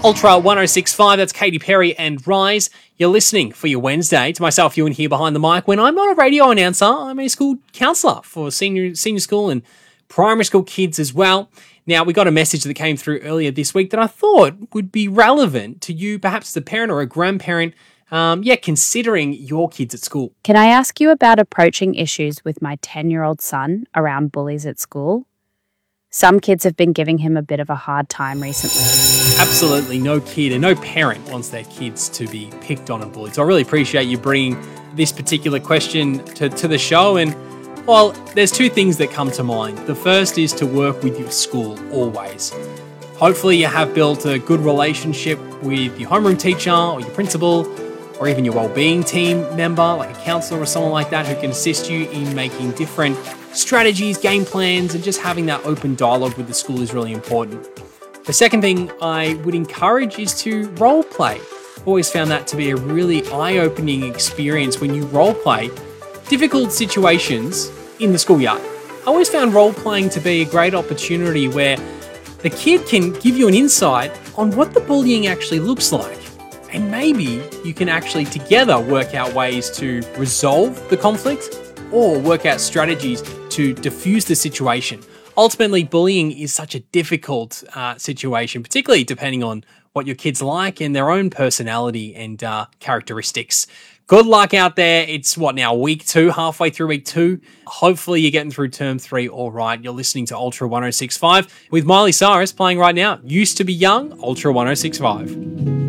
Ultra 1065, that's Katy Perry and Rise. You're listening for your Wednesday to myself, Ewan, here behind the mic. When I'm not a radio announcer, I'm a school counsellor for senior school and primary school kids as well. Now, we got a message that came through earlier this week that I thought would be relevant to you, perhaps the parent or a grandparent, considering your kids at school. Can I ask you about approaching issues with my 10-year-old son around bullies at school? Some kids have been giving him a bit of a hard time recently. Absolutely, no kid and no parent wants their kids to be picked on and bullied. So I really appreciate you bringing this particular question to the show. And, well, there's two things that come to mind. The first is to work with your school always. Hopefully you have built a good relationship with your homeroom teacher or your principal or even your wellbeing team member, like a counsellor or someone like that, who can assist you in making different strategies, game plans, and just having that open dialogue with the school is really important. The second thing I would encourage is to role play. I've always found that to be a really eye-opening experience when you role play difficult situations in the schoolyard. I always found role playing to be a great opportunity where the kid can give you an insight on what the bullying actually looks like. And maybe you can actually together work out ways to resolve the conflict or work out strategies to diffuse the situation. Ultimately, bullying is such a difficult situation, particularly depending on what your kids like and their own personality and characteristics. Good luck out there. It's week 2, halfway through week 2. Hopefully you're getting through term 3 all right. You're listening to Ultra 1065 with Miley Cyrus playing right now. Used to be Young, Ultra 1065.